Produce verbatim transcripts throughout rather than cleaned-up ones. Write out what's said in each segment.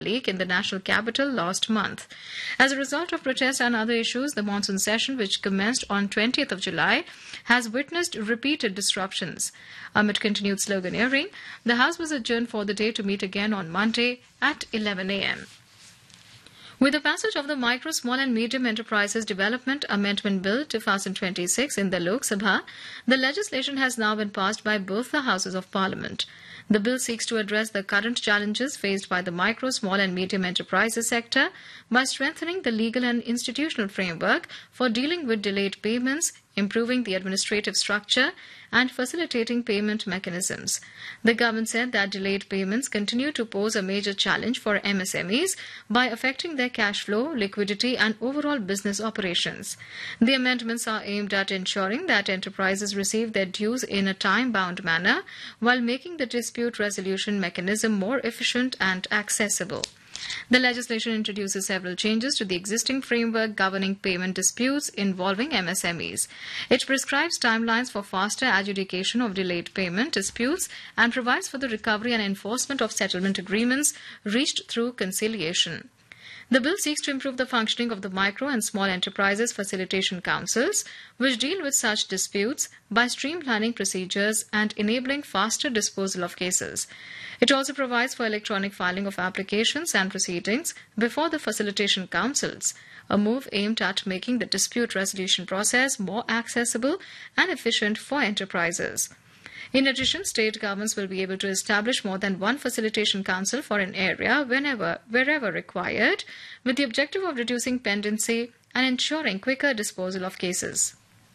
leak in the national capital last month. As a result of protests and other issues, the monsoon session, which commenced on twentieth of July, has witnessed repeated disruptions. Amid continued sloganeering, the House was adjourned for the day to meet again on Monday at eleven a m With the passage of the Micro, Small and Medium Enterprises Development Amendment Bill twenty twenty-six in the Lok Sabha, the legislation has now been passed by both the Houses of Parliament. The bill seeks to address the current challenges faced by the micro, small and medium enterprises sector by strengthening the legal and institutional framework for dealing with delayed payments, improving the administrative structure and facilitating payment mechanisms. The government said that delayed payments continue to pose a major challenge for M S M Es by affecting their cash flow, liquidity and overall business operations. The amendments are aimed at ensuring that enterprises receive their dues in a time-bound manner while making the dispute resolution mechanism more efficient and accessible. The legislation introduces several changes to the existing framework governing payment disputes involving M S M Es. It prescribes timelines for faster adjudication of delayed payment disputes and provides for the recovery and enforcement of settlement agreements reached through conciliation. The bill seeks to improve the functioning of the Micro and Small Enterprises Facilitation Councils, which deal with such disputes, by streamlining procedures and enabling faster disposal of cases. It also provides for electronic filing of applications and proceedings before the facilitation councils, a move aimed at making the dispute resolution process more accessible and efficient for enterprises. In addition, state governments will be able to establish more than one facilitation council for an area whenever, wherever required, with the objective of reducing pendency and ensuring quicker disposal of cases.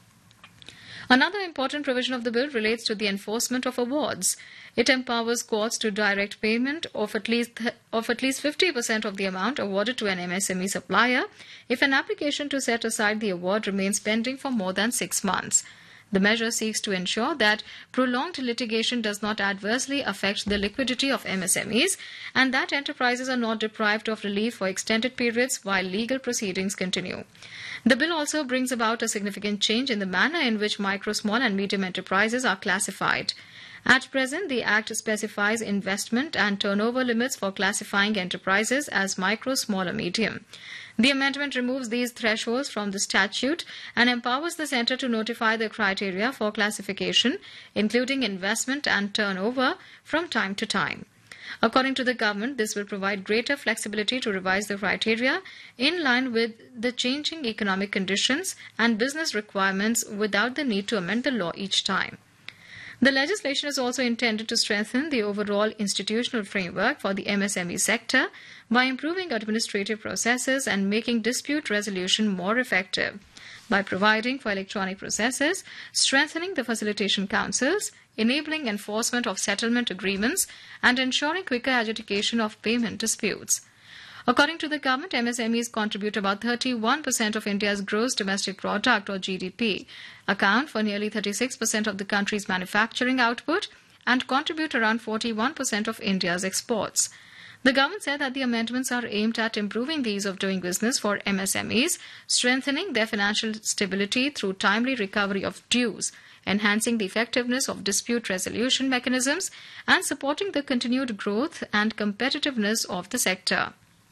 Another important provision of the bill relates to the enforcement of awards. It empowers courts to direct payment of at least of at least fifty percent of the amount awarded to an M S M E supplier if an application to set aside the award remains pending for more than six months. The measure seeks to ensure that prolonged litigation does not adversely affect the liquidity of M S M Es and that enterprises are not deprived of relief for extended periods while legal proceedings continue. The bill also brings about a significant change in the manner in which micro, small and medium enterprises are classified. At present, the Act specifies investment and turnover limits for classifying enterprises as micro, small or medium. The amendment removes these thresholds from the statute and empowers the Centre to notify the criteria for classification, including investment and turnover, from time to time. According to the government, this will provide greater flexibility to revise the criteria in line with the changing economic conditions and business requirements without the need to amend the law each time. The legislation is also intended to strengthen the overall institutional framework for the M S M E sector by improving administrative processes and making dispute resolution more effective, by providing for electronic processes, strengthening the facilitation councils, enabling enforcement of settlement agreements, and ensuring quicker adjudication of payment disputes. According to the government, M S M Es contribute about thirty-one percent of India's gross domestic product or G D P, account for nearly thirty-six percent of the country's manufacturing output, and contribute around forty-one percent of India's exports. The government said that the amendments are aimed at improving the ease of doing business for M S M Es, strengthening their financial stability through timely recovery of dues, enhancing the effectiveness of dispute resolution mechanisms, and supporting the continued growth and competitiveness of the sector.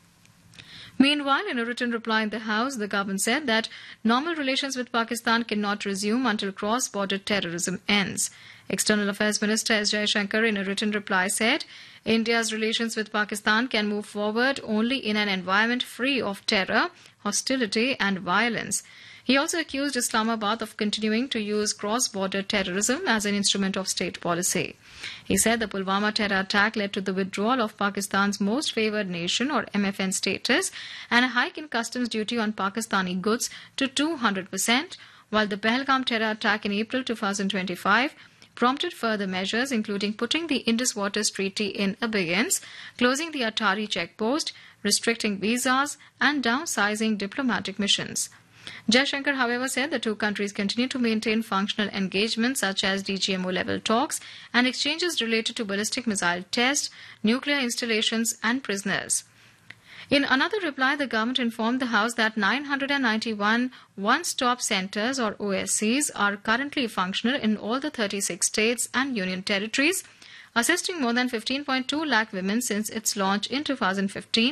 Meanwhile, in a written reply in the House, the government said that normal relations with Pakistan cannot resume until cross-border terrorism ends. External Affairs Minister S. Jaishankar, in a written reply, said India's relations with Pakistan can move forward only in an environment free of terror, hostility and violence. He also accused Islamabad of continuing to use cross-border terrorism as an instrument of state policy. He said the Pulwama terror attack led to the withdrawal of Pakistan's most favoured nation or M F N status and a hike in customs duty on Pakistani goods to two hundred percent, while the Pahalgam terror attack in April twenty twenty-five prompted further measures including putting the Indus Waters Treaty in abeyance, closing the Atari checkpost, restricting visas and downsizing diplomatic missions. Jaishankar, however, said the two countries continue to maintain functional engagement such as D G M O-level talks and exchanges related to ballistic missile tests, nuclear installations and prisoners. In another reply, the government informed the House that nine hundred ninety-one one-stop centres or O S Cs are currently functional in all the thirty-six states and union territories, assisting more than fifteen point two lakh women since its launch in two thousand fifteen.